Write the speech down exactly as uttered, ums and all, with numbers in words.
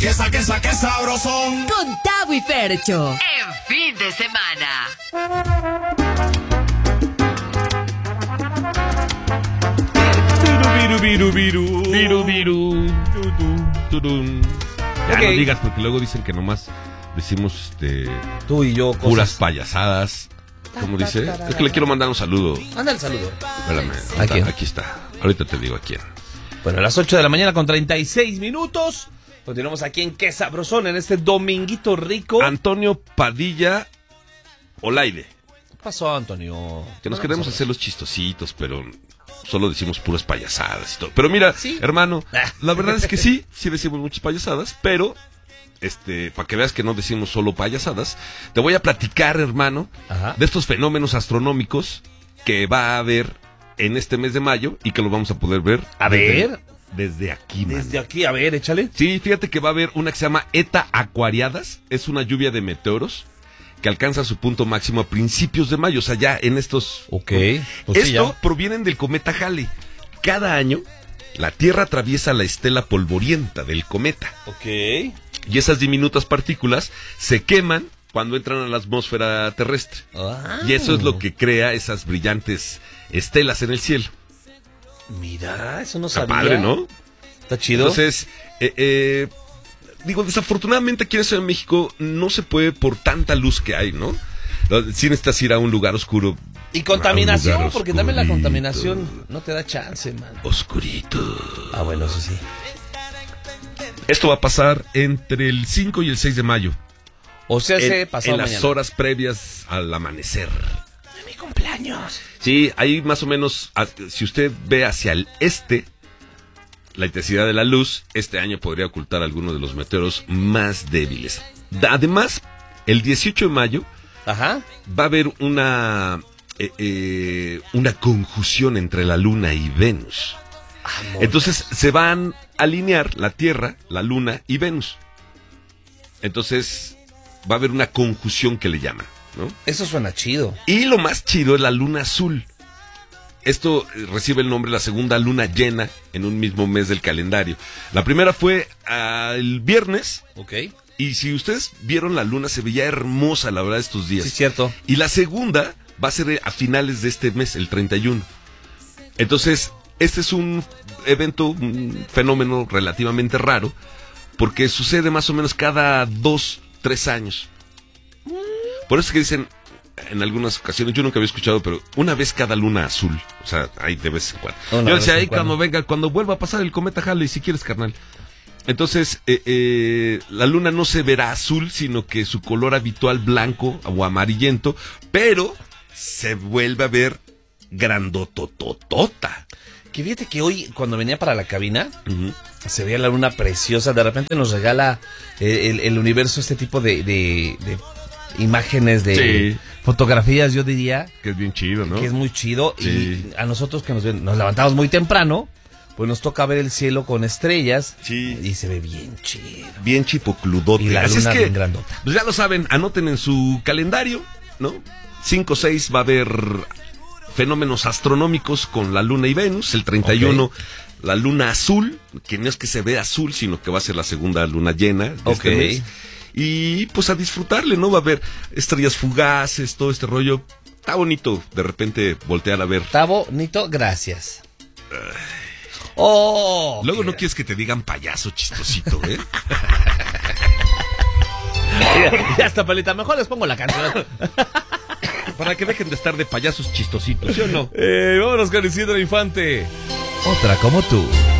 Que saque, saque sabrosón. Con Tavo y Fercho. En fin de semana. Viru, viru, viru. Viru, viru. Ya Okay. no digas, porque luego dicen que nomás decimos este, Tú y yo, cosas. puras payasadas. ¿Cómo dice? Es que le quiero mandar un saludo. Manda el saludo. Espérame. ¿A quién? Aquí está. Ahorita te digo a quién. Bueno, a las ocho de la mañana con treinta y seis minutos. Continuamos aquí en Qué Sabrosón, en este dominguito rico. Antonio Padilla Olaide. ¿Qué pasó, Antonio? Que nos No, queremos pues, hacer los chistositos, pero solo decimos puras payasadas y todo. Pero mira, Sí. hermano, la verdad es que sí, sí decimos muchas payasadas, pero este, para que veas que no decimos solo payasadas, te voy a platicar, hermano, Ajá. de estos fenómenos astronómicos que va a haber en este mes de mayo y que lo vamos a poder ver. A desde- ver. Desde aquí, man. Desde aquí, a ver, échale. Sí, fíjate que va a haber una que se llama Eta Aquariadas. Es una lluvia de meteoros que alcanza su punto máximo a principios de mayo, o sea, ya en estos... Ok. Pues sí, Esto ya. provienen del cometa Halley. Cada año, la Tierra atraviesa la estela polvorienta del cometa. Ok. Y esas diminutas partículas se queman cuando entran a la atmósfera terrestre. Ah. Y eso es lo que crea esas brillantes estelas en el cielo. Mira, eso no Está sabía. padre, ¿no? Está chido. Entonces, eh, eh, digo, desafortunadamente aquí en la Ciudad de México no se puede por tanta luz que hay, ¿no? Si necesitas ir a un lugar oscuro. Y contaminación, a un lugar porque también la oscurito. contaminación no te da chance, mano. Oscurito. Ah, bueno, eso sí. Esto va a pasar entre el cinco y el seis de mayo. O sea, se En, pasó en las mañana. horas previas al amanecer. de mi cumpleaños. Sí, ahí más o menos, a- si usted ve hacia el este, la intensidad de la luz, este año podría ocultar algunos de los meteoros más débiles. Da- Además, el dieciocho de mayo Ajá. va a haber una, eh, eh, una conjunción entre la Luna y Venus. Amor. Entonces se van a alinear la Tierra, la Luna y Venus. Entonces va a haber una conjunción que le llaman, ¿no? Eso suena chido. Y lo más chido es la luna azul. Esto eh, recibe el nombre de la segunda luna llena en un mismo mes del calendario. La primera fue ah, el viernes. Ok. Y si ustedes vieron la luna, se veía hermosa, la verdad, estos días. Sí, cierto. Y la segunda va a ser a finales de este mes, el treinta y uno. Entonces, este es un evento, un fenómeno relativamente raro, porque sucede más o menos cada dos, tres años. Por eso es que dicen, en algunas ocasiones, yo nunca había escuchado, pero una vez cada luna azul. O sea, ahí de vez en cuando. Una Yo vez decía, en ahí cuando. cuando venga, cuando vuelva a pasar el cometa Halley, si quieres, carnal. Entonces, eh, eh, la luna no se verá azul, sino que su color habitual blanco o amarillento, pero se vuelve a ver grandotototota. Que fíjate que hoy, cuando venía para la cabina, Ujú. se veía la luna preciosa. De repente nos regala eh, el, el universo este tipo de, de, de imágenes, de Sí. fotografías, yo diría, Que es bien chido, ¿no? que es muy chido. Sí. Y a nosotros que nos, ven- nos levantamos muy temprano, pues nos toca ver el cielo con estrellas. Sí. Y se ve bien chido. Bien chipocludote. Y la Así luna es que, bien grandota. pues ya lo saben, anoten en su calendario, ¿no? cinco seis va a haber fenómenos astronómicos con la luna y Venus. El treinta y uno, Ok. la luna azul, que no es que se vea azul, sino que va a ser la segunda luna llena de Ok. este mes. Y pues a disfrutarle, ¿no? Va a haber estrellas fugaces, todo este rollo. Está bonito de repente voltear a ver. Está bonito, gracias. Oh, Luego no qué- quieres que te digan payaso chistosito, ¿eh? Ya, ya está, Palita. Mejor les pongo la canción. Para que dejen de estar de payasos chistositos, ¿sí o no? Eh, vámonos con Isidro Infante. Otra como tú.